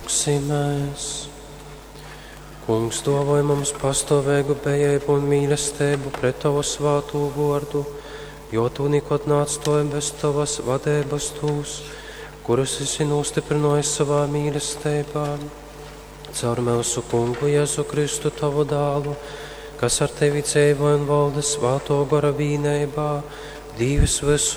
Lūksimies. Kungs, dāvāj mums pastāvīgu bejību un mīlestību pret Tavu svāto vārdu, jo Tu nekad neatstāji bez Tavas vadības tūs, kurus esi nostiprinājis savā mīlestībā. Caur mūsu Kungu Jēzu Kristu Tavu dēlu, kas ar Tevi dzīvo un valda svāto gara vienībā, Dievs visu